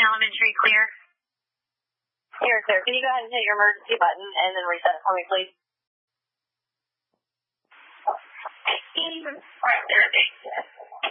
Elementary, clear. Here, sir. Can you go ahead and hit your emergency button and then reset for me, please? Right there,